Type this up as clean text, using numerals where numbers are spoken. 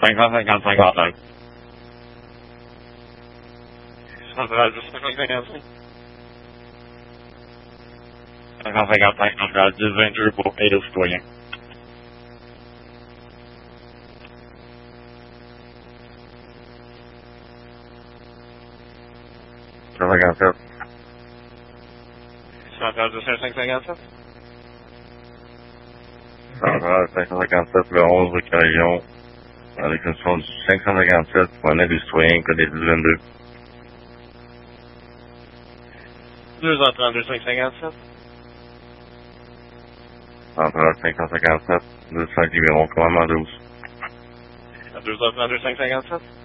555 Central du 555. 555 Central du 22 pour aide aux citoyens. Central du 557. Central 557, le 11 rue Carillon, dans l'extension du 557 pour un aide aux citoyens, code des 1022. 232 557. Central 557, 205 numéro commandement 12. 232 557.